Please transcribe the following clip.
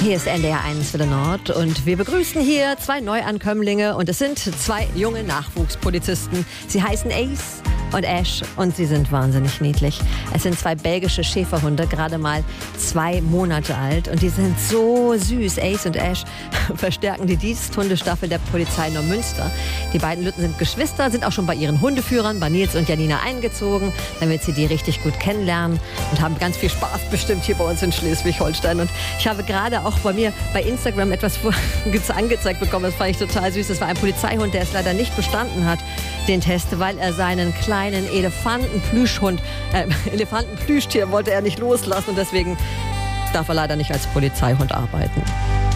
Hier ist NDR 1 für den Nord und wir begrüßen hier zwei Neuankömmlinge und es sind zwei junge Nachwuchspolizisten. Sie heißen Ace und Ash und sie sind wahnsinnig niedlich. Es sind zwei belgische Schäferhunde, gerade mal 2 Monate alt und die sind so süß. Ace und Ash verstärken die Diensthundestaffel der Polizei Neumünster. Die beiden Lütten sind Geschwister, sind auch schon bei ihren Hundeführern, bei Nils und Janina eingezogen, damit sie die richtig gut kennenlernen und haben ganz viel Spaß bestimmt hier bei uns in Schleswig-Holstein. Und ich habe gerade auch bei mir bei Instagram etwas angezeigt bekommen, das fand ich total süß. Das war ein Polizeihund, der es leider nicht bestanden hat, den Test, weil er seinen kleinen Elefantenplüschtier wollte er nicht loslassen und deswegen darf er leider nicht als Polizeihund arbeiten.